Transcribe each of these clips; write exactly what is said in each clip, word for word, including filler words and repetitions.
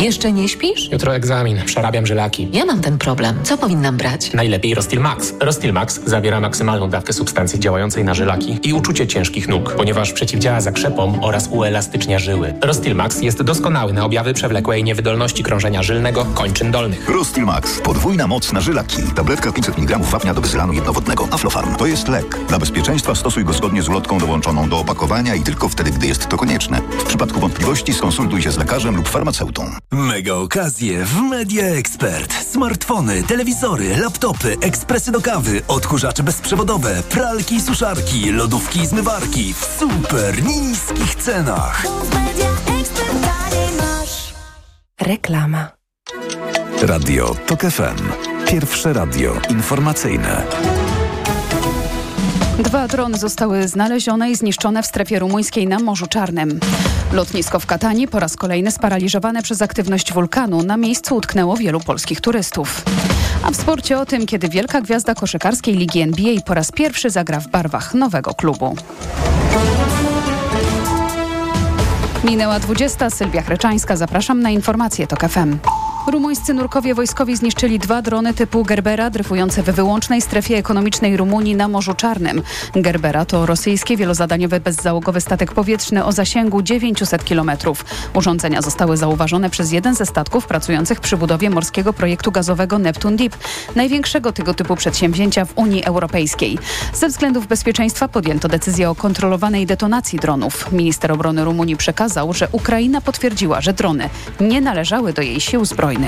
Jeszcze nie śpisz? Jutro egzamin, przerabiam żylaki. Ja mam ten problem. Co powinnam brać? Najlepiej Rostil Max. Rostil Max zawiera maksymalną dawkę substancji działającej na żylaki i uczucie ciężkich nóg, ponieważ przeciwdziała zakrzepom oraz uelastycznia żyły. Rostil Max jest doskonały na objawy przewlekłej niewydolności krążenia żylnego kończyn dolnych. Rostil Max. Podwójna moc na żylaki. Tabletka pięćset miligramów wapnia do bezylanu jednowodnego. Aflofarm. To jest lek. Dla bezpieczeństwa stosuj go zgodnie z ulotką dołączoną do opakowania i tylko wtedy, gdy jest to konieczne. W przypadku wątpliwości skonsultuj się z lekarzem lub farmaceutą. Mega okazje w Media Expert. Smartfony, telewizory, laptopy, ekspresy do kawy, odkurzacze bezprzewodowe, pralki i suszarki, lodówki i zmywarki w super niskich cenach. Reklama. Radio Tok F M. Pierwsze radio informacyjne. Dwa drony zostały znalezione i zniszczone w strefie rumuńskiej na Morzu Czarnym. Lotnisko w Katani po raz kolejny sparaliżowane przez aktywność wulkanu. Na miejscu utknęło wielu polskich turystów. A w sporcie o tym, kiedy wielka gwiazda koszykarskiej Ligi N B A po raz pierwszy zagra w barwach nowego klubu. Minęła dwudziesta. Sylwia Chreczańska. Zapraszam na informacje Tok F M. Rumuńscy nurkowie wojskowi zniszczyli dwa drony typu Gerbera dryfujące w wyłącznej strefie ekonomicznej Rumunii na Morzu Czarnym. Gerbera to rosyjski wielozadaniowy bezzałogowy statek powietrzny o zasięgu dziewięćset kilometrów. Urządzenia zostały zauważone przez jeden ze statków pracujących przy budowie morskiego projektu gazowego Neptun Deep, największego tego typu przedsięwzięcia w Unii Europejskiej. Ze względów bezpieczeństwa podjęto decyzję o kontrolowanej detonacji dronów. Minister obrony Rumunii przekazał, że Ukraina potwierdziła, że drony nie należały do jej sił zbrojnych.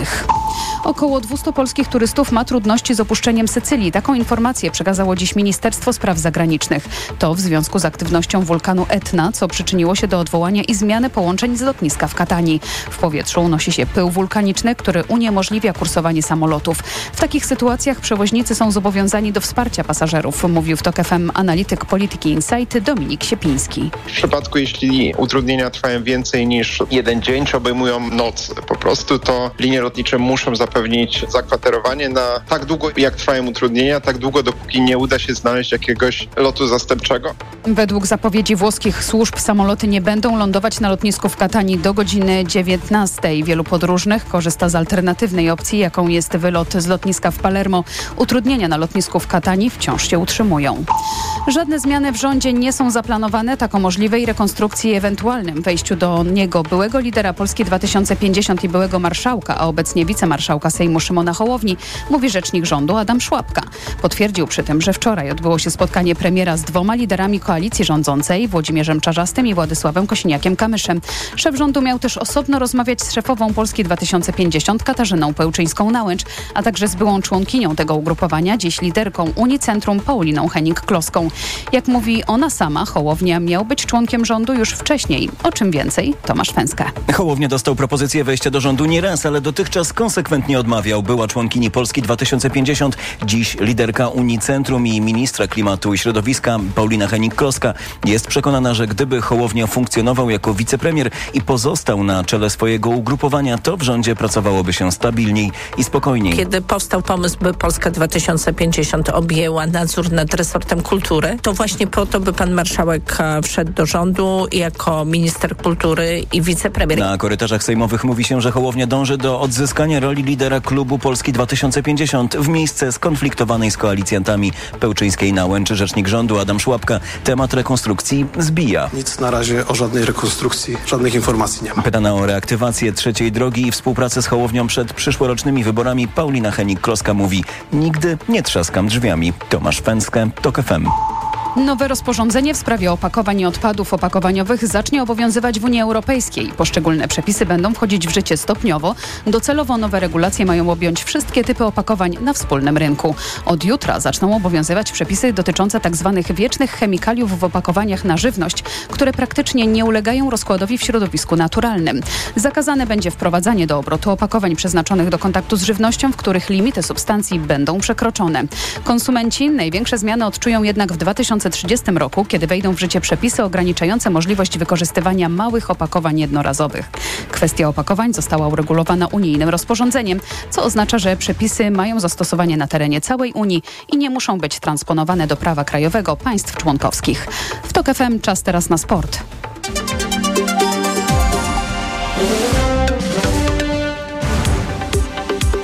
Około dwieście polskich turystów ma trudności z opuszczeniem Sycylii. Taką informację przekazało dziś Ministerstwo Spraw Zagranicznych. To w związku z aktywnością wulkanu Etna, co przyczyniło się do odwołania i zmiany połączeń z lotniska w Katanii. W powietrzu unosi się pył wulkaniczny, który uniemożliwia kursowanie samolotów. W takich sytuacjach przewoźnicy są zobowiązani do wsparcia pasażerów, mówił w Tok F M analityk Polityki Insight Dominik Siepiński. W przypadku, jeśli utrudnienia trwają więcej niż jeden dzień, czy obejmują noc po prostu, to linie lotnicze muszą zapewnić zakwaterowanie na tak długo, jak trwają utrudnienia, tak długo, dopóki nie uda się znaleźć jakiegoś lotu zastępczego. Według zapowiedzi włoskich służb samoloty nie będą lądować na lotnisku w Katanii do godziny dziewiętnastej. Wielu podróżnych korzysta z alternatywnej opcji, jaką jest wylot z lotniska w Palermo. Utrudnienia na lotnisku w Katanii wciąż się utrzymują. Żadne zmiany w rządzie nie są zaplanowane. Tak o możliwej rekonstrukcji i ewentualnym wejściu do niego byłego lidera Polski dwa tysiące pięćdziesiąt i byłego marszałka, a obecnie wicemarszałka Sejmu Szymona Hołowni, mówi rzecznik rządu Adam Szłapka. Potwierdził przy tym, że wczoraj odbyło się spotkanie premiera z dwoma liderami koalicji rządzącej, Włodzimierzem Czarzastym i Władysławem Kosiniakiem-Kamyszem. Szef rządu miał też osobno rozmawiać z szefową Polski dwa tysiące pięćdziesiąt Katarzyną Pełczyńską-Nałęcz, a także z byłą członkinią tego ugrupowania, dziś liderką Unicentrum Pauliną Hennig-Kloską. Jak mówi ona sama, Hołownia miał być członkiem rządu już wcześniej. O czym więcej? Tomasz Fęskę. Hołownia dostał propozycję wejścia do rządu nie raz, ale dotychczas konsekwentnie odmawiał. Była członkini Polski dwa tysiące pięćdziesiąt, dziś liderka Unicentrum i ministra klimatu i środowiska Paulina Hennig-Kloska jest przekonana, że gdyby Hołownia funkcjonował jako wicepremier i pozostał na czele swojego ugrupowania, to w rządzie pracowałoby się stabilniej i spokojniej. Kiedy powstał pomysł, by Polska dwa tysiące pięćdziesiąt objęła nadzór nad resortem kultury, to właśnie po to, by pan marszałek wszedł do rządu jako minister kultury i wicepremier. Na korytarzach sejmowych mówi się, że Hołownia dąży do odzyskania roli lidera klubu Polski dwa tysiące pięćdziesiąt w miejsce skonfliktowanej z koalicjantami Pełczyńskiej-Nałęcz. Rzecznik rządu Adam Szłapka temat rekonstrukcji zbija. Nic na razie o żadnej rekonstrukcji, żadnych informacji nie ma. Pytana o reaktywację trzeciej drogi i współpracę z Hołownią przed przyszłorocznymi wyborami Paulina Hennig-Kloska mówi: nigdy nie trzaskam drzwiami. Tomasz Fęskę, Tok F M. Nowe rozporządzenie w sprawie opakowań i odpadów opakowaniowych zacznie obowiązywać w Unii Europejskiej. Poszczególne przepisy będą wchodzić w życie stopniowo. Docelowo nowe regulacje mają objąć wszystkie typy opakowań na wspólnym rynku. Od jutra zaczną obowiązywać przepisy dotyczące tzw. wiecznych chemikaliów w opakowaniach na żywność, które praktycznie nie ulegają rozkładowi w środowisku naturalnym. Zakazane będzie wprowadzanie do obrotu opakowań przeznaczonych do kontaktu z żywnością, w których limity substancji będą przekroczone. Konsumenci największe zmiany odczują jednak w dwa tysiące trzydziestym roku, kiedy wejdą w życie przepisy ograniczające możliwość wykorzystywania małych opakowań jednorazowych. Kwestia opakowań została uregulowana unijnym rozporządzeniem, co oznacza, że przepisy mają zastosowanie na terenie całej Unii i nie muszą być transponowane do prawa krajowego państw członkowskich. W Tok F M czas teraz na sport.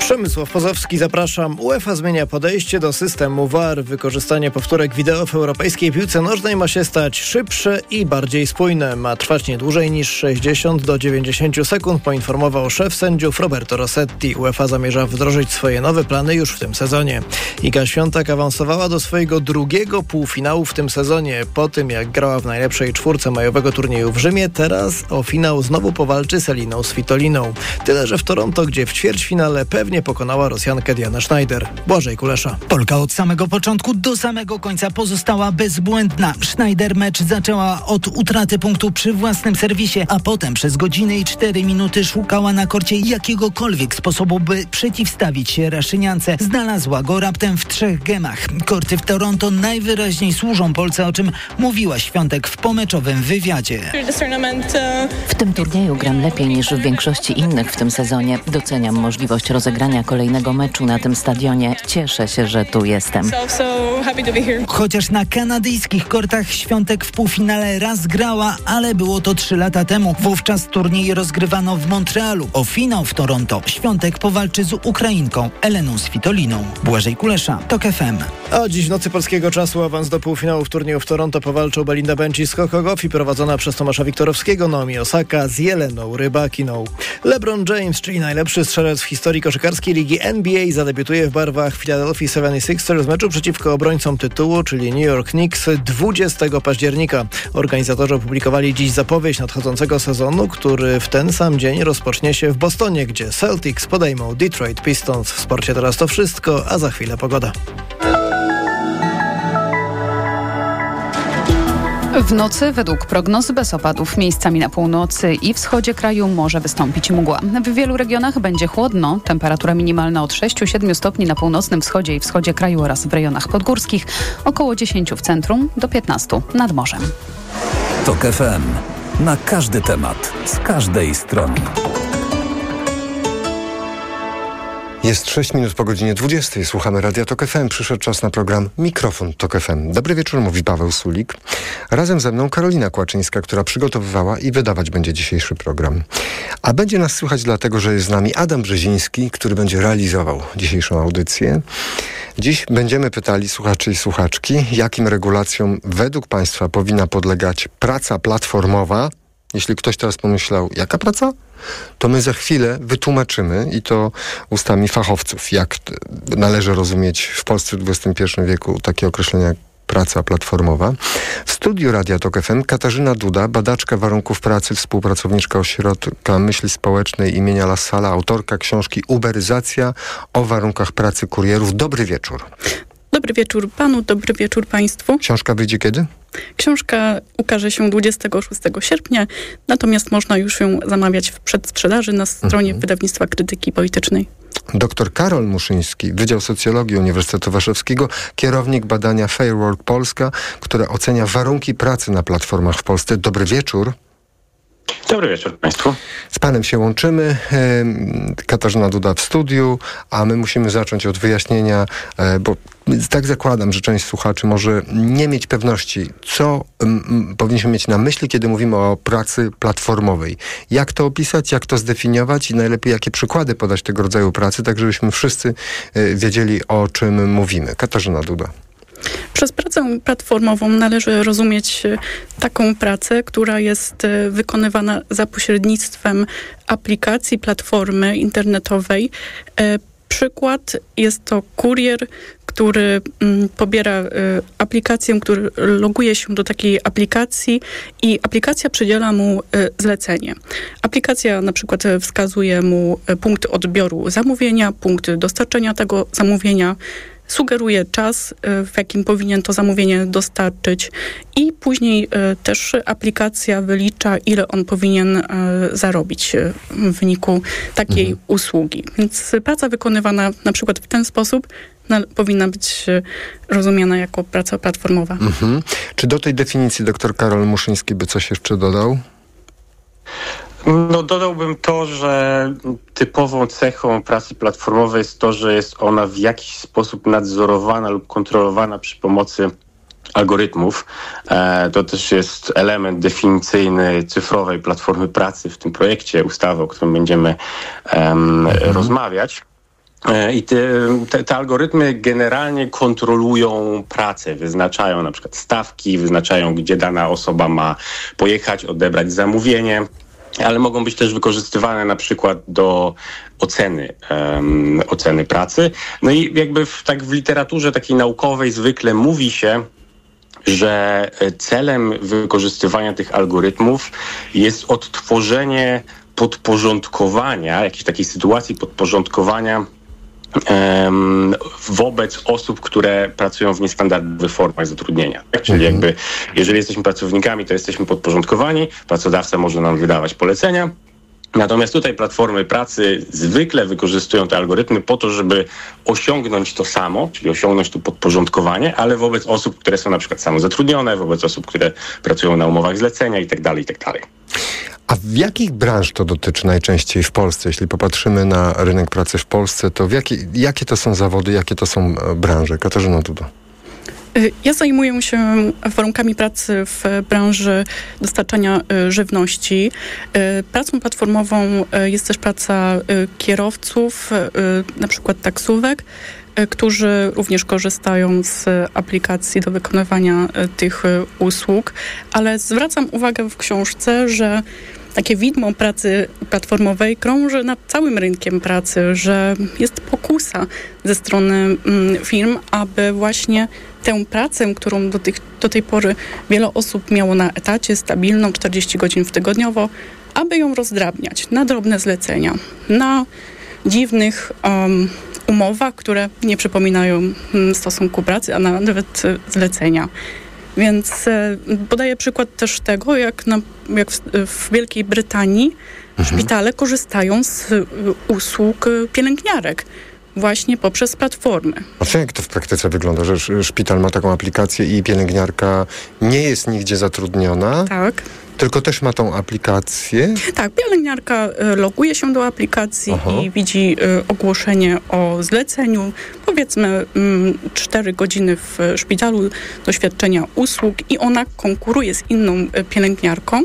Przemysław Pozowski, zapraszam. UEFA zmienia podejście do systemu V A R. Wykorzystanie powtórek wideo w europejskiej piłce nożnej ma się stać szybsze i bardziej spójne. Ma trwać nie dłużej niż sześćdziesiąt do dziewięćdziesięciu sekund, poinformował szef sędziów Roberto Rossetti. UEFA zamierza wdrożyć swoje nowe plany już w tym sezonie. Iga Świątek awansowała do swojego drugiego półfinału w tym sezonie. Po tym, jak grała w najlepszej czwórce majowego turnieju w Rzymie, teraz o finał znowu powalczy z Eliną Svitoliną. Tyle, że w Toronto, gdzie w ćwierćfinale pewnie pokonała Rosjankę Dianę Schneider. Błażej Kulesza. Polka od samego początku do samego końca pozostała bezbłędna. Schneider mecz zaczęła od utraty punktu przy własnym serwisie, a potem przez godzinę i cztery minuty szukała na korcie jakiegokolwiek sposobu, by przeciwstawić się Raszyniance. Znalazła go raptem w trzech gemach. Korty w Toronto najwyraźniej służą Polce, o czym mówiła Świątek w pomeczowym wywiadzie. W tym turnieju gram lepiej niż w większości innych w tym sezonie. Doceniam możliwość rozegrania kolejnego meczu na tym stadionie. Cieszę się, że tu jestem. Chociaż na kanadyjskich kortach Świątek w półfinale raz grała, ale było to trzy lata temu. Wówczas turniej rozgrywano w Montrealu. O finał w Toronto Świątek powalczy z Ukrainką Eleną Svitoliną. Błażej Kulesza, TOK F M. A dziś w nocy polskiego czasu awans do półfinału w turnieju w Toronto powalczą Belinda Bencic z Coco Gauff i prowadzona przez Tomasza Wiktorowskiego Naomi Osaka z Jeleną Rybakiną. LeBron James, czyli najlepszy strzelec w historii koszykarskiej ligi N B A, zadebiutuje w barwach Philadelphia seventy-sixers w meczu przeciwko obrońcom tytułu, czyli New York Knicks, dwudziestego października. Organizatorzy opublikowali dziś zapowiedź nadchodzącego sezonu, który w ten sam dzień rozpocznie się w Bostonie, gdzie Celtics podejmą Detroit Pistons. W sporcie teraz to wszystko, a za chwilę pogoda. W nocy według prognoz bez opadów miejscami na północy i wschodzie kraju może wystąpić mgła. W wielu regionach będzie chłodno. Temperatura minimalna od sześciu do siedmiu stopni na północnym wschodzie i wschodzie kraju oraz w rejonach podgórskich. Około dziesięciu w centrum do piętnastu nad morzem. TOK F M. Na każdy temat, z każdej strony. Jest sześć minut po godzinie dwudziestej. Słuchamy Radia TOK F M. Przyszedł czas na program Mikrofon TOK F M. Dobry wieczór, mówi Paweł Sulik. Razem ze mną Karolina Kłaczyńska, która przygotowywała i wydawać będzie dzisiejszy program. A będzie nas słychać dlatego, że jest z nami Adam Brzeziński, który będzie realizował dzisiejszą audycję. Dziś będziemy pytali słuchaczy i słuchaczki, jakim regulacjom według Państwa powinna podlegać praca platformowa. Jeśli ktoś teraz pomyślał, jaka praca? To my za chwilę wytłumaczymy, i to ustami fachowców, jak należy rozumieć w Polsce w dwudziestym pierwszym wieku takie określenia jak praca platformowa. W studiu Radia TOK F M Katarzyna Duda, badaczka warunków pracy, współpracowniczka Ośrodka Myśli Społecznej imienia La Sala, autorka książki Uberyzacja o warunkach pracy kurierów. Dobry wieczór. Dobry wieczór panu, dobry wieczór państwu. Książka wyjdzie kiedy? Książka ukaże się dwudziestego szóstego sierpnia, natomiast można już ją zamawiać w przedsprzedaży na stronie mhm. Wydawnictwa Krytyki Politycznej. Doktor Karol Muszyński, Wydział Socjologii Uniwersytetu Warszawskiego, kierownik badania Fair Work Polska, które ocenia warunki pracy na platformach w Polsce. Dobry wieczór. Dobry wieczór Państwu. Z Panem się łączymy. Katarzyna Duda w studiu, a my musimy zacząć od wyjaśnienia, bo tak zakładam, że część słuchaczy może nie mieć pewności, co m, powinniśmy mieć na myśli, kiedy mówimy o pracy platformowej. Jak to opisać, jak to zdefiniować i najlepiej jakie przykłady podać tego rodzaju pracy, tak żebyśmy wszyscy wiedzieli, o czym mówimy. Katarzyna Duda. Przez pracę platformową należy rozumieć taką pracę, która jest wykonywana za pośrednictwem aplikacji, platformy internetowej. Przykład jest to kurier, który mm, pobiera y, aplikację, który loguje się do takiej aplikacji i aplikacja przydziela mu y, zlecenie. Aplikacja na przykład wskazuje mu y, punkt odbioru zamówienia, punkt dostarczenia tego zamówienia, sugeruje czas, w jakim powinien to zamówienie dostarczyć i później też aplikacja wylicza, ile on powinien zarobić w wyniku takiej mhm. usługi. Więc praca wykonywana na przykład w ten sposób na, powinna być rozumiana jako praca platformowa. Mhm. Czy do tej definicji doktor Karol Muszyński by coś jeszcze dodał? No dodałbym to, że typową cechą pracy platformowej jest to, że jest ona w jakiś sposób nadzorowana lub kontrolowana przy pomocy algorytmów. E, to też jest element definicyjny cyfrowej platformy pracy w tym projekcie ustawy, o którym będziemy um, mhm. rozmawiać. I te, te, te algorytmy generalnie kontrolują pracę, wyznaczają na przykład stawki, wyznaczają, gdzie dana osoba ma pojechać, odebrać zamówienie, ale mogą być też wykorzystywane na przykład do oceny, um, oceny pracy. No i jakby w, tak w literaturze takiej naukowej zwykle mówi się, że celem wykorzystywania tych algorytmów jest odtworzenie podporządkowania, jakiejś takiej sytuacji podporządkowania um, wobec osób, które pracują w niestandardowych formach zatrudnienia. Tak? Czyli jakby, jeżeli jesteśmy pracownikami, to jesteśmy podporządkowani, pracodawca może nam wydawać polecenia. Natomiast tutaj platformy pracy zwykle wykorzystują te algorytmy po to, żeby osiągnąć to samo, czyli osiągnąć to podporządkowanie, ale wobec osób, które są na przykład samozatrudnione, wobec osób, które pracują na umowach zlecenia i tak dalej, i tak dalej. A w jakich branż to dotyczy najczęściej w Polsce? Jeśli popatrzymy na rynek pracy w Polsce, to w jakie, jakie to są zawody, jakie to są branże? Katarzyna Duda. Ja zajmuję się warunkami pracy w branży dostarczania żywności. Pracą platformową jest też praca kierowców, na przykład taksówek, którzy również korzystają z aplikacji do wykonywania tych usług, ale zwracam uwagę w książce, że takie widmo pracy platformowej krąży nad całym rynkiem pracy, że jest pokusa ze strony firm, aby właśnie tę pracę, którą do, tych, do tej pory wiele osób miało na etacie, stabilną, czterdzieści godzin w tygodniowo, aby ją rozdrabniać na drobne zlecenia, na dziwnych um, umowach, które nie przypominają stosunku pracy, a nawet zlecenia. Więc e, podaję przykład też tego, jak, na, jak w, w Wielkiej Brytanii mhm. szpitale korzystają z y, usług y, pielęgniarek właśnie poprzez platformy. A co, jak to w praktyce wygląda, że szpital ma taką aplikację i pielęgniarka nie jest nigdzie zatrudniona? Tak. Tylko też ma tą aplikację? Tak, pielęgniarka loguje się do aplikacji Aha. i widzi y, ogłoszenie o zleceniu. Powiedzmy cztery godziny w szpitalu do świadczenia usług i ona konkuruje z inną y, pielęgniarką,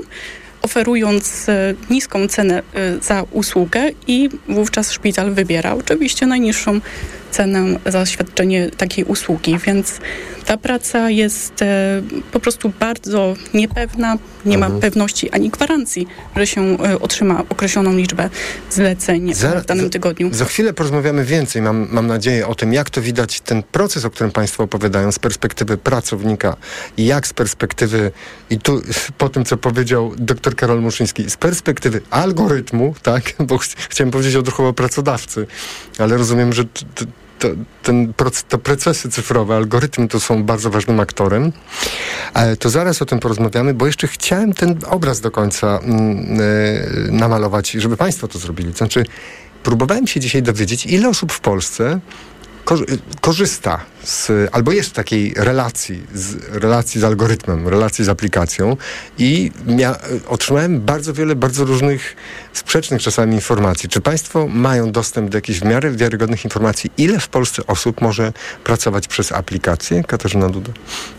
oferując y, niską cenę y, za usługę i wówczas szpital wybiera oczywiście najniższą cenę za świadczenie takiej usługi, więc ta praca jest e, po prostu bardzo niepewna, nie mhm. ma pewności ani gwarancji, że się e, otrzyma określoną liczbę zleceń za, w danym za, tygodniu. Za chwilę porozmawiamy więcej, mam, mam nadzieję, o tym, jak to widać, ten proces, o którym Państwo opowiadają, z perspektywy pracownika i jak z perspektywy, i tu po tym, co powiedział dr Karol Muszyński, z perspektywy algorytmu, tak, bo ch- chciałem powiedzieć odruchowo pracodawcy, ale rozumiem, że t- t- To, ten, te procesy cyfrowe, algorytmy to są bardzo ważnym aktorem. Ale to zaraz o tym porozmawiamy, bo jeszcze chciałem ten obraz do końca yy, namalować, żeby Państwo to zrobili. To znaczy, próbowałem się dzisiaj dowiedzieć, ile osób w Polsce korzysta z, albo jest w takiej relacji z, relacji z algorytmem, relacji z aplikacją i mia, otrzymałem bardzo wiele, bardzo różnych sprzecznych czasami informacji. Czy Państwo mają dostęp do jakichś w miarę wiarygodnych informacji, ile w Polsce osób może pracować przez aplikację? Katarzyna Duda.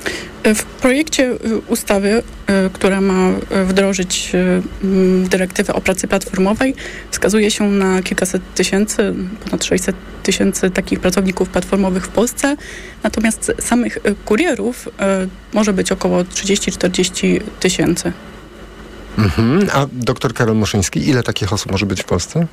W projekcie ustawy, która ma wdrożyć dyrektywę o pracy platformowej, wskazuje się na kilkaset tysięcy, ponad sześćset tysięcy takich pracowników platformowych w Polsce. Natomiast samych kurierów może być około trzydzieści do czterdziestu tysięcy. Mhm. A doktor Karol Muszyński, ile takich osób może być w Polsce?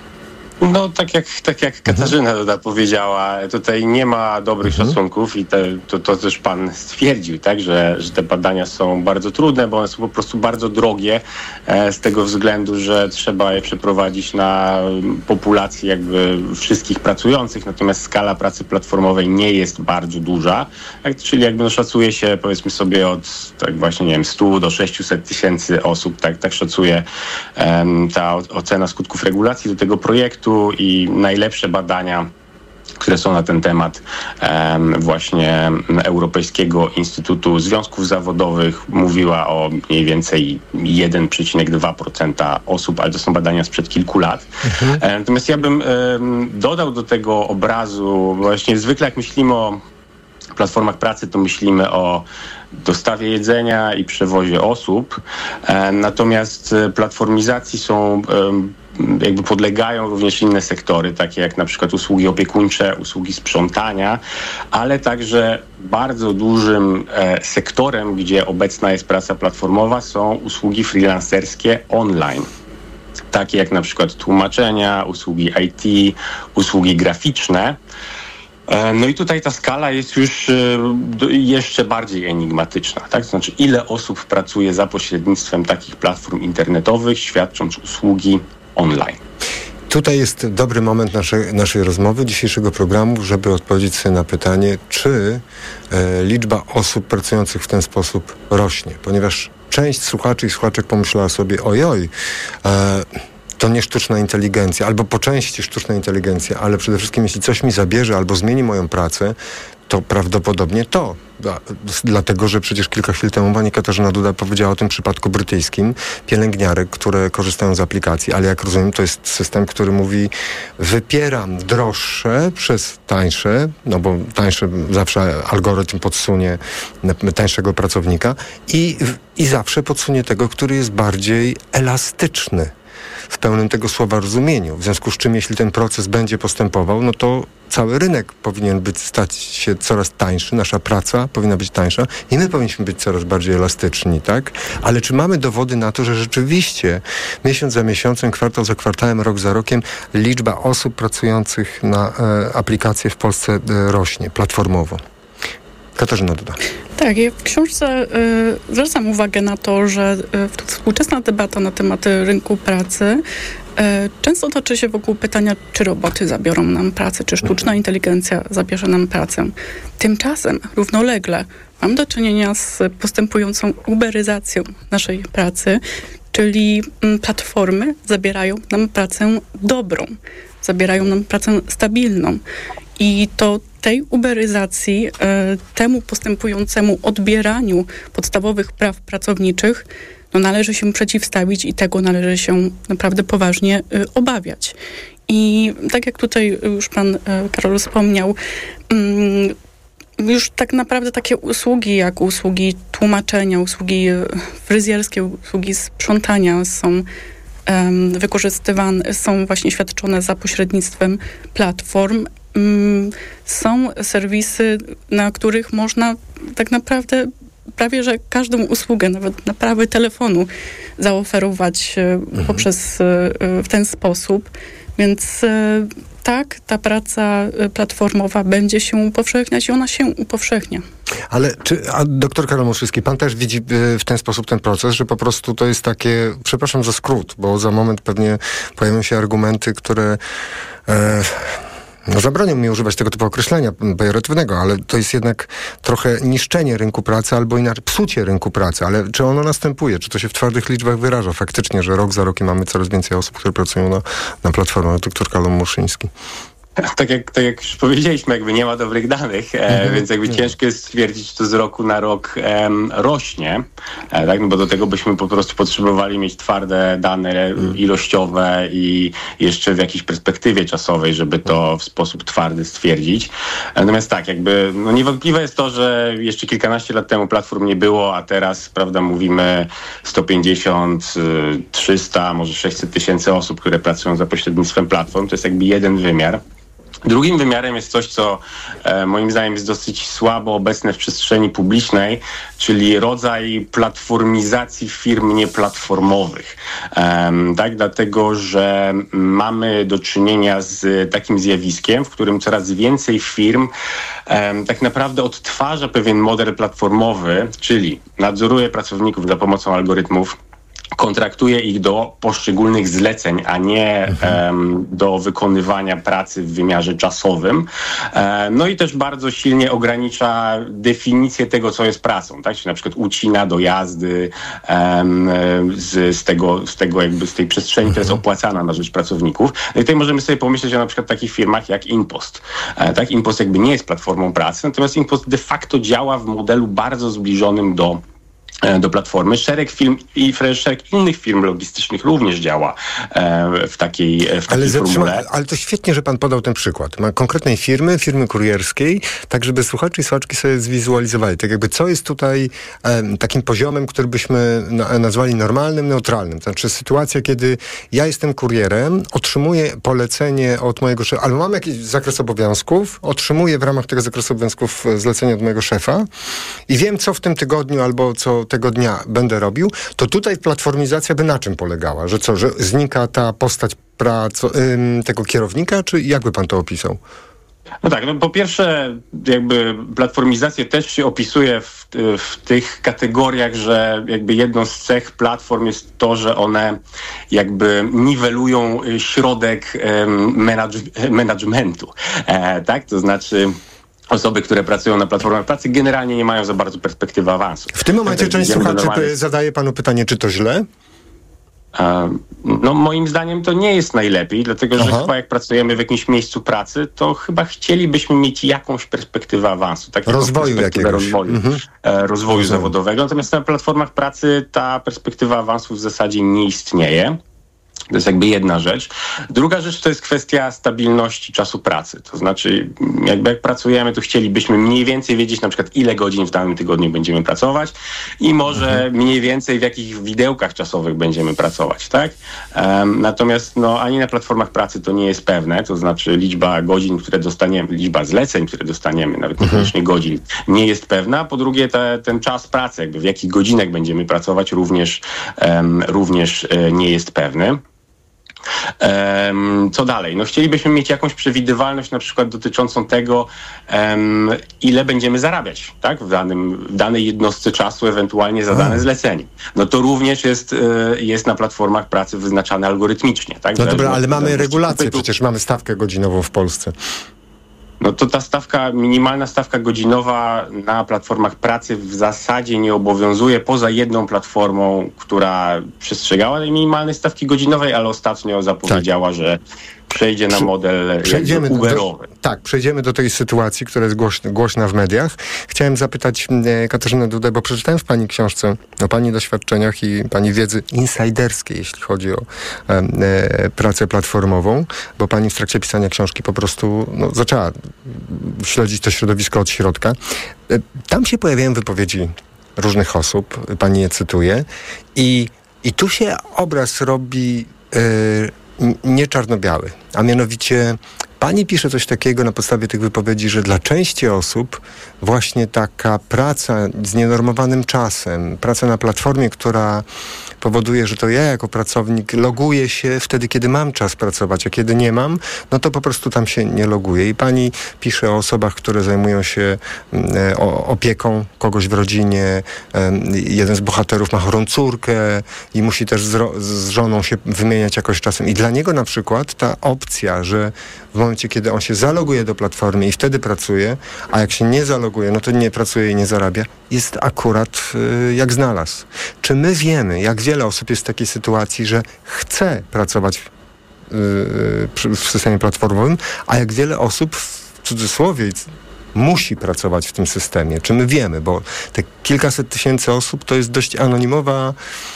No, tak jak, tak jak Katarzyna Duda powiedziała, tutaj nie ma dobrych mhm. szacunków i te, to, to też pan stwierdził, tak, że, że te badania są bardzo trudne, bo one są po prostu bardzo drogie e, z tego względu, że trzeba je przeprowadzić na populację jakby wszystkich pracujących, natomiast skala pracy platformowej nie jest bardzo duża, tak, czyli jakby no, szacuje się powiedzmy sobie od tak właśnie, nie wiem, stu do sześciuset tysięcy osób, tak, tak szacuje e, ta ocena skutków regulacji do tego projektu. I najlepsze badania, które są na ten temat um, właśnie Europejskiego Instytutu Związków Zawodowych, mówiła o mniej więcej jeden przecinek dwa procent osób, ale to są badania sprzed kilku lat. Mhm. Natomiast ja bym um, dodał do tego obrazu, właśnie zwykle jak myślimy o platformach pracy, to myślimy o dostawie jedzenia i przewozie osób. E, natomiast platformizacji są e, jakby podlegają również inne sektory, takie jak na przykład usługi opiekuńcze, usługi sprzątania, ale także bardzo dużym e, sektorem, gdzie obecna jest praca platformowa, są usługi freelancerskie online. Takie jak na przykład tłumaczenia, usługi I T, usługi graficzne. No i tutaj ta skala jest już jeszcze bardziej enigmatyczna, tak? To znaczy, ile osób pracuje za pośrednictwem takich platform internetowych, świadcząc usługi online. Tutaj jest dobry moment naszej, naszej rozmowy, dzisiejszego programu, żeby odpowiedzieć sobie na pytanie, czy e, liczba osób pracujących w ten sposób rośnie, ponieważ część słuchaczy i słuchaczek pomyślała sobie, ojoj, e, to nie sztuczna inteligencja, albo po części sztuczna inteligencja, ale przede wszystkim jeśli coś mi zabierze albo zmieni moją pracę, to prawdopodobnie to. Dlatego, że przecież kilka chwil temu pani Katarzyna Duda powiedziała o tym przypadku brytyjskim pielęgniarek, które korzystają z aplikacji, ale jak rozumiem, to jest system, który mówi, wypieram droższe przez tańsze, no bo tańsze zawsze algorytm podsunie tańszego pracownika i, i zawsze podsunie tego, który jest bardziej elastyczny w pełnym tego słowa rozumieniu. W związku z czym, jeśli ten proces będzie postępował, no to cały rynek powinien być, stać się coraz tańszy, nasza praca powinna być tańsza i my powinniśmy być coraz bardziej elastyczni, tak? Ale czy mamy dowody na to, że rzeczywiście miesiąc za miesiącem, kwartał za kwartałem, rok za rokiem liczba osób pracujących na e, aplikacje w Polsce e, rośnie platformowo? Katarzyna Duda. Tak, ja w książce y, zwracam uwagę na to, że y, współczesna debata na temat rynku pracy y, często toczy się wokół pytania, czy roboty zabiorą nam pracę, czy sztuczna inteligencja zabierze nam pracę. Tymczasem równolegle mam do czynienia z postępującą uberyzacją naszej pracy, czyli y, platformy zabierają nam pracę dobrą, zabierają nam pracę stabilną. I to tej uberyzacji, e, temu postępującemu odbieraniu podstawowych praw pracowniczych, no należy się przeciwstawić i tego należy się naprawdę poważnie e, obawiać. I tak jak tutaj już pan e, Karol wspomniał, mm, już tak naprawdę takie usługi jak usługi tłumaczenia, usługi fryzjerskie, usługi sprzątania są um, wykorzystywane, są właśnie świadczone za pośrednictwem platform. Są serwisy, na których można tak naprawdę prawie, że każdą usługę, nawet naprawy telefonu zaoferować mhm. poprzez w ten sposób. Więc tak, ta praca platformowa będzie się upowszechniać i ona się upowszechnia. Ale czy, a doktor Karol Muszyński, pan też widzi w ten sposób ten proces, że po prostu to jest takie, przepraszam za skrót, bo za moment pewnie pojawią się argumenty, które e, no zabronią mi używać tego typu określenia pejoratywnego, ale to jest jednak trochę niszczenie rynku pracy albo inaczej psucie rynku pracy. Ale czy ono następuje? Czy to się w twardych liczbach wyraża faktycznie, że rok za rokiem mamy coraz więcej osób, które pracują na, na platformach? Doktor Karol Muszyński. Tak jak, tak jak już powiedzieliśmy, jakby nie ma dobrych danych, e, mm-hmm. więc jakby ciężko jest stwierdzić, czy to z roku na rok e, rośnie, e, tak? No bo do tego byśmy po prostu potrzebowali mieć twarde dane mm. ilościowe i jeszcze w jakiejś perspektywie czasowej, żeby to w sposób twardy stwierdzić. Natomiast tak, jakby no niewątpliwe jest to, że jeszcze kilkanaście lat temu platform nie było, a teraz, prawda, mówimy sto pięćdziesiąt, trzysta, może sześćset tysięcy osób, które pracują za pośrednictwem platform. To jest jakby jeden wymiar. Drugim wymiarem jest coś, co e, moim zdaniem jest dosyć słabo obecne w przestrzeni publicznej, czyli rodzaj platformizacji firm nieplatformowych. E, tak, dlatego, że mamy do czynienia z takim zjawiskiem, w którym coraz więcej firm e, tak naprawdę odtwarza pewien model platformowy, czyli nadzoruje pracowników za pomocą algorytmów, kontraktuje ich do poszczególnych zleceń, a nie mhm. um, do wykonywania pracy w wymiarze czasowym. E, no i też bardzo silnie ogranicza definicję tego, co jest pracą, tak? Czyli na przykład ucina dojazdy um, z, z, tego, z tego jakby z tej przestrzeni, mhm. która jest opłacana na rzecz pracowników. No i tutaj możemy sobie pomyśleć o na przykład takich firmach jak InPost. E, tak? InPost jakby nie jest platformą pracy, natomiast InPost de facto działa w modelu bardzo zbliżonym do do platformy. Szereg firm i szereg innych firm logistycznych również działa w takiej, w takiej ale formule. Zatrzyma, ale to świetnie, że pan podał ten przykład. Ma konkretnej firmy, firmy kurierskiej, tak żeby słuchacze i słuchaczki sobie zwizualizowali. Tak jakby co jest tutaj um, takim poziomem, który byśmy na, nazwali normalnym, neutralnym. To znaczy sytuacja, kiedy ja jestem kurierem, otrzymuję polecenie od mojego szefa, albo mam jakiś zakres obowiązków, otrzymuję w ramach tego zakresu obowiązków zlecenie od mojego szefa i wiem, co w tym tygodniu albo co tego dnia będę robił, to tutaj platformizacja by na czym polegała? Że co, że znika ta postać praco- ym, tego kierownika, czy jakby pan to opisał? No tak, no po pierwsze jakby platformizację też się opisuje w, w tych kategoriach, że jakby jedną z cech platform jest to, że one jakby niwelują środek um, manage- managementu, e, tak? To znaczy osoby, które pracują na platformach pracy, generalnie nie mają za bardzo perspektywy awansu. W tym momencie część słuchaczy normalnie zadaje panu pytanie, czy to źle? No moim zdaniem to nie jest najlepiej, dlatego że Aha. chyba jak pracujemy w jakimś miejscu pracy, to chyba chcielibyśmy mieć jakąś perspektywę awansu. Tak? Rozwoju jakiegoś. Rozwoju, mhm. e, rozwoju zawodowego. Natomiast na platformach pracy ta perspektywa awansu w zasadzie nie istnieje. To jest jakby jedna rzecz. Druga rzecz to jest kwestia stabilności czasu pracy. To znaczy, jakby jak pracujemy, to chcielibyśmy mniej więcej wiedzieć na przykład ile godzin w danym tygodniu będziemy pracować i może mhm. mniej więcej w jakich widełkach czasowych będziemy pracować, tak? Um, natomiast no, ani na platformach pracy to nie jest pewne, to znaczy liczba godzin, które dostaniemy, liczba zleceń, które dostaniemy, nawet niekoniecznie mhm. godzin, nie jest pewna. Po drugie, te, ten czas pracy, jakby w jakich godzinach będziemy pracować, również, um, również e, nie jest pewny. Um, co dalej? No chcielibyśmy mieć jakąś przewidywalność na przykład dotyczącą tego, um, ile będziemy zarabiać, tak? W, danym, w danej jednostce czasu, ewentualnie za dane zlecenie. No to również jest, jest na platformach pracy wyznaczane algorytmicznie, tak? No dobra, ale mamy regulacje, przecież mamy stawkę godzinową w Polsce. No to ta stawka, minimalna stawka godzinowa na platformach pracy w zasadzie nie obowiązuje poza jedną platformą, która przestrzegała tej minimalnej stawki godzinowej, ale ostatnio zapowiedziała, tak. że przejdzie na model przejdziemy uberowy. Do, tak, przejdziemy do tej sytuacji, która jest głośna, głośna w mediach. Chciałem zapytać e, Katarzynę Dudę, bo przeczytałem w pani książce o pani doświadczeniach i pani wiedzy insiderskiej, jeśli chodzi o e, e, pracę platformową, bo pani w trakcie pisania książki po prostu no, zaczęła śledzić to środowisko od środka. E, tam się pojawiają wypowiedzi różnych osób, pani je cytuje i, i tu się obraz robi e, nie czarno-biały, a mianowicie pani pisze coś takiego na podstawie tych wypowiedzi, że dla części osób właśnie taka praca z nienormowanym czasem, praca na platformie, która powoduje, że to ja jako pracownik loguję się wtedy, kiedy mam czas pracować, a kiedy nie mam, no to po prostu tam się nie loguję. I pani pisze o osobach, które zajmują się e, o, opieką kogoś w rodzinie. E, jeden z bohaterów ma chorą córkę i musi też z, ro, z żoną się wymieniać jakoś czasem. I dla niego na przykład ta opcja, że w momencie, kiedy on się zaloguje do platformy i wtedy pracuje, a jak się nie zaloguje, no to nie pracuje i nie zarabia, jest akurat y, jak znalazł. Czy my wiemy, jak wiele osób jest w takiej sytuacji, że chce pracować y, y, w systemie platformowym, a jak wiele osób w cudzysłowie musi pracować w tym systemie? Czy my wiemy? Bo te kilkaset tysięcy osób to jest dość anonimowa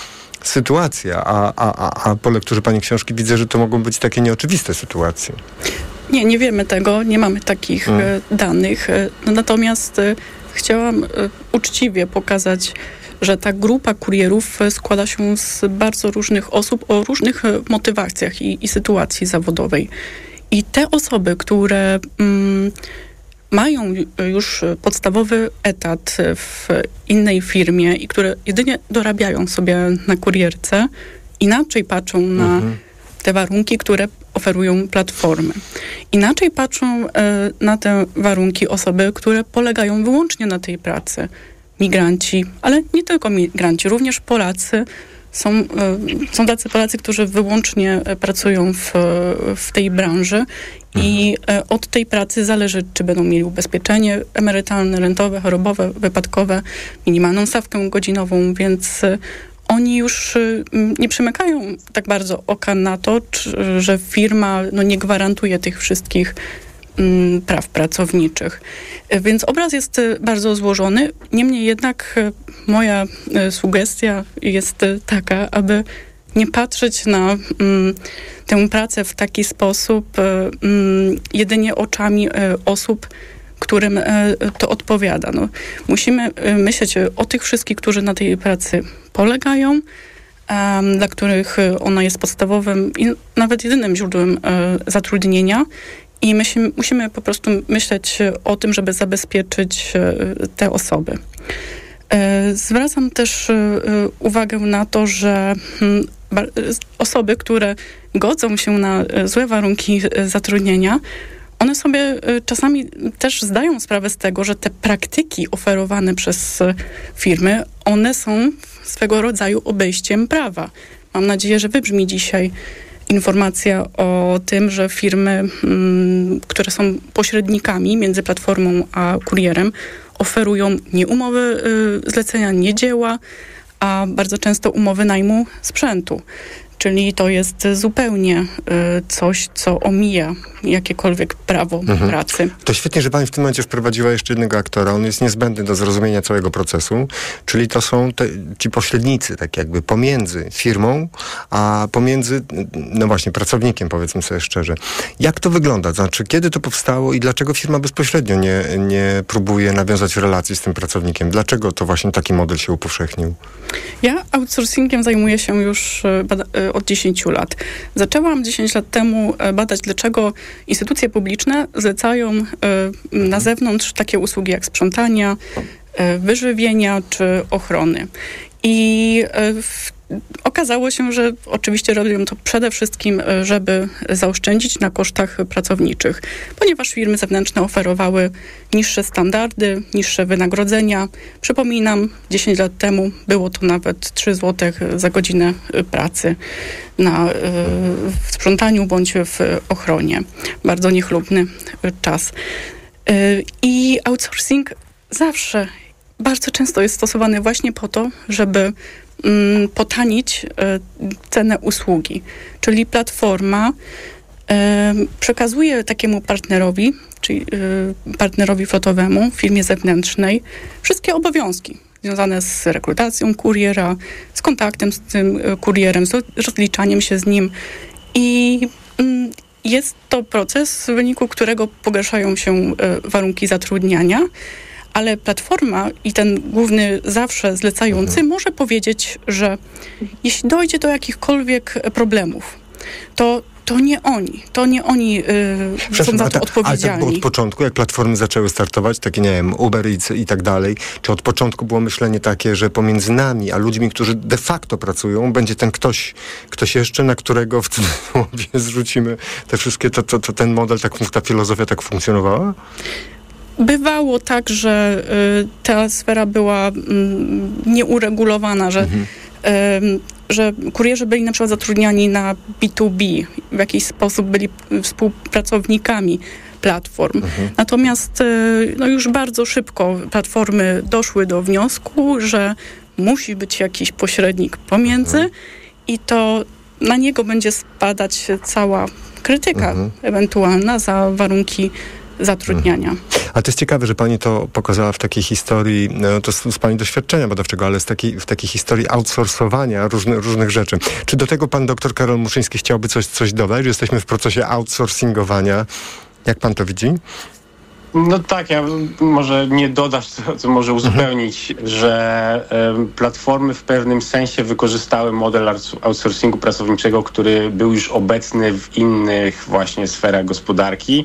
sytuacja, a, a, a, a po lekturze pani książki widzę, że to mogą być takie nieoczywiste sytuacje. Nie, nie wiemy tego, nie mamy takich hmm. danych. Natomiast chciałam uczciwie pokazać, że ta grupa kurierów składa się z bardzo różnych osób o różnych motywacjach i, i sytuacji zawodowej. I te osoby, które mm, mają już podstawowy etat w innej firmie i które jedynie dorabiają sobie na kurierce, inaczej patrzą na mhm. te warunki, które oferują platformy. Inaczej patrzą e, na te warunki osoby, które polegają wyłącznie na tej pracy. Migranci, ale nie tylko migranci, również Polacy. Są, e, są tacy Polacy, którzy wyłącznie pracują w, w tej branży i e, od tej pracy zależy, czy będą mieli ubezpieczenie emerytalne, rentowe, chorobowe, wypadkowe, minimalną stawkę godzinową, więc e, oni już y, nie przymykają tak bardzo oka na to, czy, że firma no, nie gwarantuje tych wszystkich mm, praw pracowniczych. Więc obraz jest bardzo złożony. Niemniej jednak moja sugestia jest taka, aby nie patrzeć na mm, tę pracę w taki sposób mm, jedynie oczami osób, którym to odpowiada. No, musimy myśleć o tych wszystkich, którzy na tej pracy polegają, um, dla których ona jest podstawowym i nawet jedynym źródłem um, zatrudnienia. I myśl, musimy po prostu myśleć o tym, żeby zabezpieczyć um, te osoby. Um, zwracam też um, uwagę na to, że um, osoby, które godzą się na złe warunki zatrudnienia, one sobie czasami też zdają sprawę z tego, że te praktyki oferowane przez firmy, one są swego rodzaju obejściem prawa. Mam nadzieję, że wybrzmi dzisiaj informacja o tym, że firmy, które są pośrednikami między platformą a kurierem, oferują nie umowy zlecenia, nie dzieła, a bardzo często umowy najmu sprzętu. Czyli to jest zupełnie y, coś, co omija jakiekolwiek prawo mhm. pracy. To świetnie, że pani w tym momencie wprowadziła jeszcze jednego aktora. On jest niezbędny do zrozumienia całego procesu, czyli to są te, ci pośrednicy, tak jakby pomiędzy firmą, a pomiędzy, no właśnie, pracownikiem, powiedzmy sobie szczerze. Jak to wygląda? Znaczy, kiedy to powstało i dlaczego firma bezpośrednio nie, nie próbuje nawiązać relacji z tym pracownikiem? Dlaczego to właśnie taki model się upowszechnił? Ja outsourcingiem zajmuję się już bada- od dziesięciu lat. Zaczęłam dziesięć lat temu badać, dlaczego instytucje publiczne zlecają na zewnątrz takie usługi jak sprzątania, wyżywienia czy ochrony. I w okazało się, że oczywiście robią to przede wszystkim, żeby zaoszczędzić na kosztach pracowniczych, ponieważ firmy zewnętrzne oferowały niższe standardy, niższe wynagrodzenia. Przypominam, dziesięć lat temu było to nawet trzy złote za godzinę pracy na w sprzątaniu bądź w ochronie. Bardzo niechlubny czas. I outsourcing zawsze, bardzo często jest stosowany właśnie po to, żeby potanić y, cenę usługi. Czyli platforma y, przekazuje takiemu partnerowi, czyli y, partnerowi flotowemu, firmie zewnętrznej, wszystkie obowiązki związane z rekrutacją kuriera, z kontaktem z tym kurierem, z rozliczaniem się z nim. I y, jest to proces, w wyniku którego pogarszają się y, warunki zatrudniania, ale platforma i ten główny zawsze zlecający mhm. może powiedzieć, że jeśli dojdzie do jakichkolwiek problemów, to to nie oni, to nie oni yy, są za to odpowiedzialni. Ale tak było od początku, jak platformy zaczęły startować, takie nie wiem, Uber i, i tak dalej, czy od początku było myślenie takie, że pomiędzy nami, a ludźmi, którzy de facto pracują, będzie ten ktoś, ktoś jeszcze, na którego w cudzysłowie zrzucimy te wszystkie, to, to, to ten model, tak, ta filozofia tak funkcjonowała? Bywało tak, że y, ta sfera była y, nieuregulowana, że, mhm. y, że kurierzy byli na przykład zatrudniani na B dwa B, w jakiś sposób byli współpracownikami platform. Mhm. Natomiast y, no już bardzo szybko platformy doszły do wniosku, że musi być jakiś pośrednik pomiędzy mhm. i to na niego będzie spadać cała krytyka mhm. ewentualna za warunki zatrudniania. Hmm. Ale to jest ciekawe, że pani to pokazała w takiej historii, no to z, z pani doświadczenia badawczego, ale z takiej, w takiej historii outsourcowania różny, różnych rzeczy. Czy do tego pan doktor Karol Muszyński chciałby coś, coś dodać, że jesteśmy w procesie outsourcingowania? Jak pan to widzi? No tak, ja może nie dodać, co, co może uzupełnić, mhm. że y, platformy w pewnym sensie wykorzystały model outsourcingu pracowniczego, który był już obecny w innych właśnie sferach gospodarki.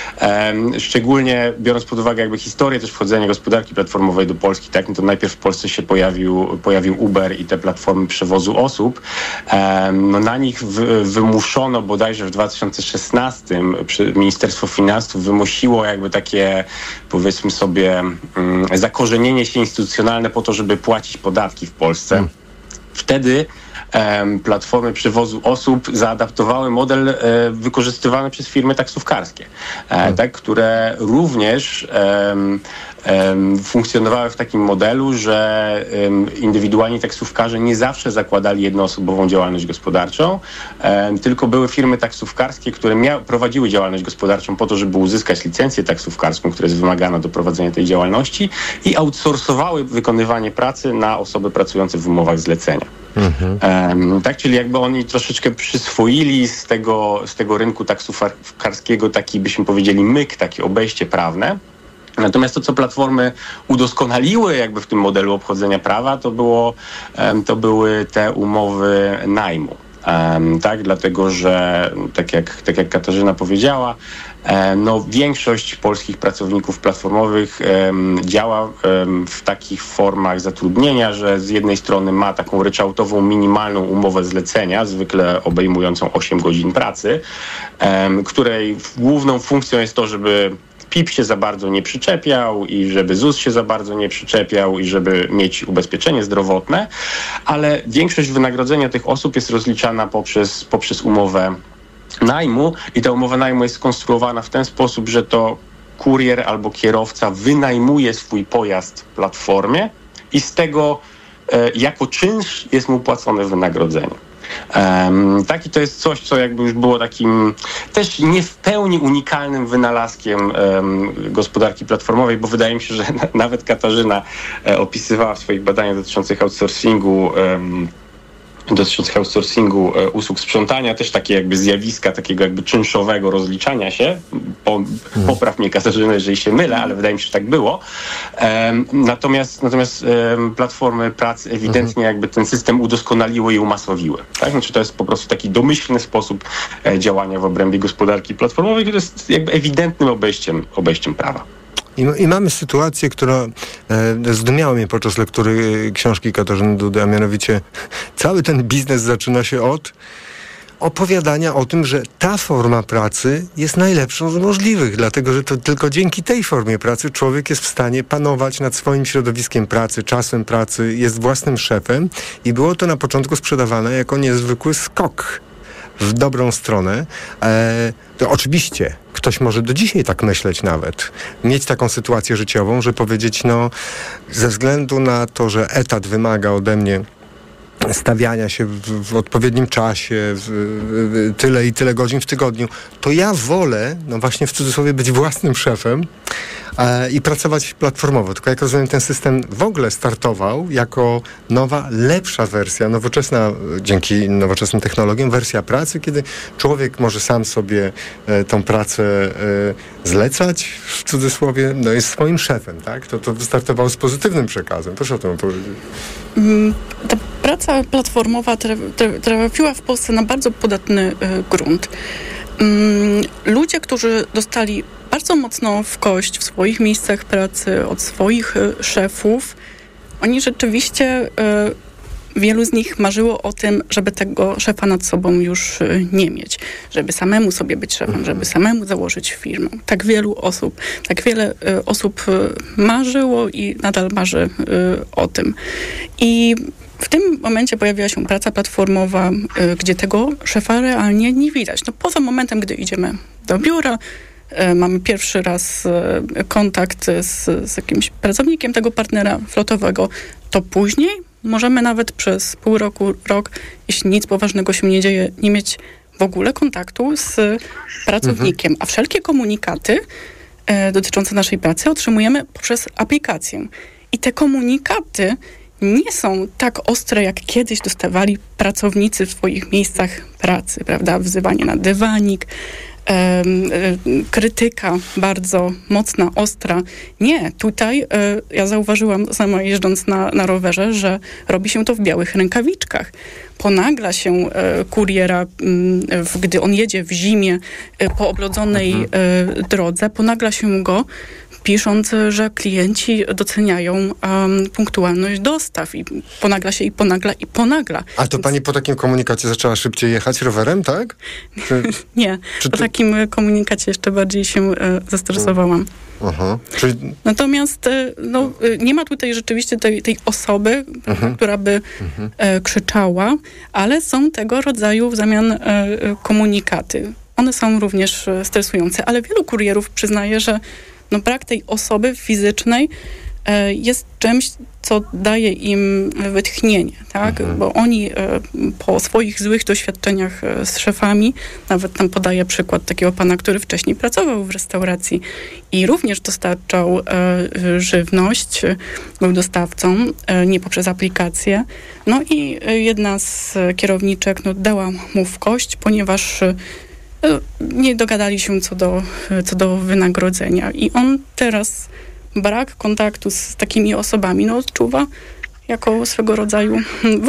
Y, szczególnie biorąc pod uwagę jakby historię też wchodzenia gospodarki platformowej do Polski, tak, no to najpierw w Polsce się pojawił, pojawił Uber i te platformy przewozu osób. Y, no na nich w, wymuszono bodajże w dwa tysiące szesnastym przy, Ministerstwo Finansów wymusiło jakby takie powiedzmy sobie um, zakorzenienie się instytucjonalne po to, żeby płacić podatki w Polsce. Hmm. Wtedy um, platformy przewozu osób zaadaptowały model e, wykorzystywany przez firmy taksówkarskie, e, hmm. tak, które również e, um, funkcjonowały w takim modelu, że um, indywidualni taksówkarze nie zawsze zakładali jednoosobową działalność gospodarczą, um, tylko były firmy taksówkarskie, które mia- prowadziły działalność gospodarczą po to, żeby uzyskać licencję taksówkarską, która jest wymagana do prowadzenia tej działalności i outsourcowały wykonywanie pracy na osoby pracujące w umowach zlecenia. Mhm. Um, tak, czyli jakby oni troszeczkę przyswoili z tego, z tego rynku taksówkarskiego taki, byśmy powiedzieli, myk, takie obejście prawne. Natomiast to, co platformy udoskonaliły jakby w tym modelu obchodzenia prawa, to, było, um, to były te umowy najmu. Um, tak, dlatego, że tak jak, tak jak Katarzyna powiedziała, um, no, większość polskich pracowników platformowych um, działa um, w takich formach zatrudnienia, że z jednej strony ma taką ryczałtową minimalną umowę zlecenia, zwykle obejmującą osiem godzin pracy, um, której główną funkcją jest to, żeby P I P się za bardzo nie przyczepiał i żeby Z U S się za bardzo nie przyczepiał i żeby mieć ubezpieczenie zdrowotne, ale większość wynagrodzenia tych osób jest rozliczana poprzez, poprzez umowę najmu i ta umowa najmu jest skonstruowana w ten sposób, że to kurier albo kierowca wynajmuje swój pojazd platformie i z tego e, jako czynsz jest mu płacone wynagrodzenie. Um, tak, i to jest coś, co jakby już było takim też nie w pełni unikalnym wynalazkiem um, gospodarki platformowej, bo wydaje mi się, że na, nawet Katarzyna e, opisywała w swoich badaniach dotyczących outsourcingu um, dotyczących outsourcingu e, usług sprzątania, też takie jakby zjawiska takiego jakby czynszowego rozliczania się. Po, hmm. Popraw mnie, Katarzyna, jeżeli się mylę, ale wydaje mi się, że tak było. Um, natomiast natomiast um, platformy pracy ewidentnie hmm. jakby ten system udoskonaliły i umasowiły. Tak? Znaczy to jest po prostu taki domyślny sposób e, działania w obrębie gospodarki platformowej, który jest jakby ewidentnym obejściem, obejściem prawa. I, I mamy sytuację, która e, zdumiała mnie podczas lektury książki Katarzyny Dudy, a mianowicie cały ten biznes zaczyna się od opowiadania o tym, że ta forma pracy jest najlepszą z możliwych, dlatego że to tylko dzięki tej formie pracy człowiek jest w stanie panować nad swoim środowiskiem pracy, czasem pracy, jest własnym szefem i było to na początku sprzedawane jako niezwykły skok w dobrą stronę. E, to oczywiście ktoś może do dzisiaj tak myśleć nawet. Mieć taką sytuację życiową, że powiedzieć, no ze względu na to, że etat wymaga ode mnie stawiania się w, w odpowiednim czasie, w, w, tyle i tyle godzin w tygodniu, to ja wolę, no właśnie w cudzysłowie, być własnym szefem e, i pracować platformowo. Tylko jak rozumiem, ten system w ogóle startował jako nowa, lepsza wersja, nowoczesna, dzięki nowoczesnym technologiom, wersja pracy, kiedy człowiek może sam sobie e, tą pracę e, zlecać, w cudzysłowie, no jest swoim szefem, tak? To, to wystartowało z pozytywnym przekazem. Proszę o tym powiedzieć. Mm, ta praca platformowa trafiła w Polsce na bardzo podatny y, grunt. Mm, ludzie, którzy dostali bardzo mocno w kość w swoich miejscach pracy od swoich y, szefów, oni rzeczywiście, y, wielu z nich marzyło o tym, żeby tego szefa nad sobą już y, nie mieć, żeby samemu sobie być szefem, żeby samemu założyć firmę. Tak wielu osób, tak wiele y, osób y, marzyło i nadal marzy y, o tym. I w tym momencie pojawiła się praca platformowa, y, gdzie tego szefa realnie nie widać. No, poza momentem, gdy idziemy do biura, y, mamy pierwszy raz y, kontakt z, z jakimś pracownikiem tego partnera flotowego, to później możemy nawet przez pół roku, rok, jeśli nic poważnego się nie dzieje, nie mieć w ogóle kontaktu z pracownikiem. Mhm. A wszelkie komunikaty y, dotyczące naszej pracy otrzymujemy poprzez aplikację. I te komunikaty nie są tak ostre, jak kiedyś dostawali pracownicy w swoich miejscach pracy, prawda? Wzywanie na dywanik, e, e, krytyka bardzo mocna, ostra. Nie, tutaj e, ja zauważyłam sama jeżdżąc na, na rowerze, że robi się to w białych rękawiczkach. Ponagla się e, kuriera, m, w, gdy on jedzie w zimie e, po oblodzonej e, drodze, ponagla się go, pisząc, że klienci doceniają um, punktualność dostaw i ponagla się i ponagla i ponagla. A to pani po takim komunikacie zaczęła szybciej jechać rowerem, tak? Czy, nie, czy po to... takim komunikacie jeszcze bardziej się e, zestresowałam. Aha. Czyli... Natomiast e, no, nie ma tutaj rzeczywiście tej, tej osoby, uh-huh. która by uh-huh. e, krzyczała, ale są tego rodzaju w zamian e, komunikaty. One są również stresujące, ale wielu kurierów przyznaje, że no brak tej osoby fizycznej jest czymś, co daje im wytchnienie, tak? Mhm. Bo oni po swoich złych doświadczeniach z szefami, nawet tam podaję przykład takiego pana, który wcześniej pracował w restauracji i również dostarczał żywność, był dostawcą, nie poprzez aplikację. No i jedna z kierowniczek no, dała mu w kość, ponieważ nie dogadali się co do, co do wynagrodzenia. I on teraz brak kontaktu z takimi osobami no, odczuwa jako swego rodzaju